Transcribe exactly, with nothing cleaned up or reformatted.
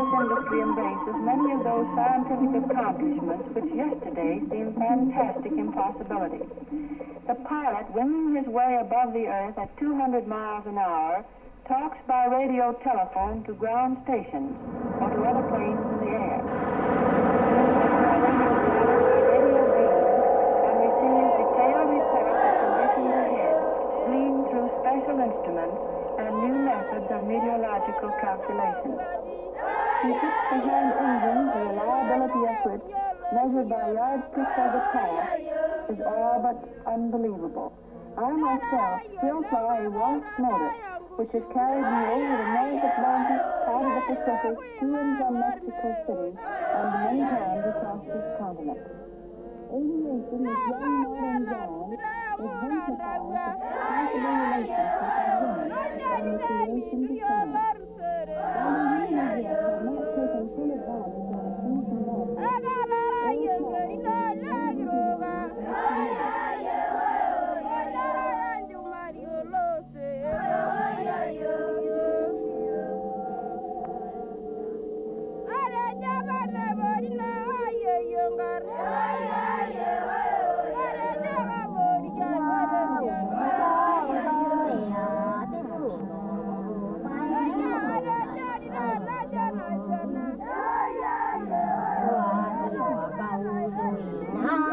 space industry embraces many of those scientific accomplishments which yesterday seemed fantastic impossibilities. The pilot, winging his way above the Earth at two hundred miles an hour, talks by radio telephone to ground stations or to other planes in the air. Special instruments and new methods of meteorological calculation. He fixed the hand engine, the reliability of which, measured by yardsticks of the past, is all but unbelievable. I myself still fly a Wasp motor, which has carried me over the North Atlantic, out of the Pacific, to and from Mexico City, and many times across this continent. Aviation is young modern ground, exemplifies the possible relationship of women and the creation to science.